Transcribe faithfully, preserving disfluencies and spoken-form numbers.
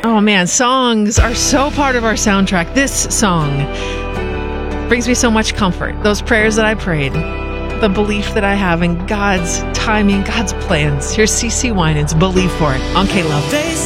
Oh man, songs are so part of our soundtrack. This song brings me so much comfort. Those prayers that I prayed, the belief that I have in God's timing, God's plans. Here's CeCe Winans, Believe for It on K-Love.